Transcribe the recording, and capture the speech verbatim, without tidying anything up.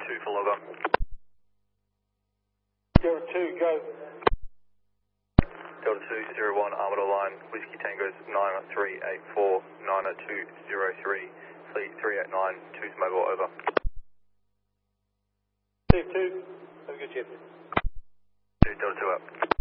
two for log on. Delta two, go. Delta two zero one, Armador line, Whiskey Tango's nine three eight four, nine two zero three, fleet three eight nine, two's mobile, over. Two, two, have a good shift. two, Delta two up.